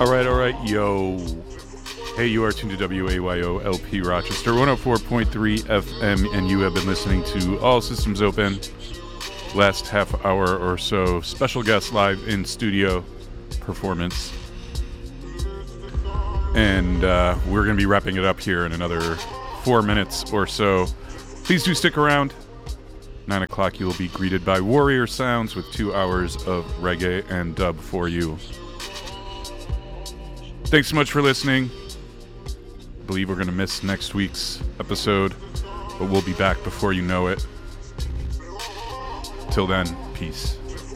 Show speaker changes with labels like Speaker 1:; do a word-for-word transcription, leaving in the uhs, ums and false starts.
Speaker 1: All right, all right, yo. Hey, you are tuned to W A Y O L P Rochester, one oh four point three F M, and you have been listening to All Systems Open. Last half hour or so, special guest live in studio performance. And uh, we're going to be wrapping it up here in another four minutes or so. Please do stick around. Nine o'clock, you will be greeted by Warrior Sounds with two hours of reggae and dub for you. Thanks so much for listening. I believe we're going to miss next week's episode, but we'll be back before you know it. Till then, peace.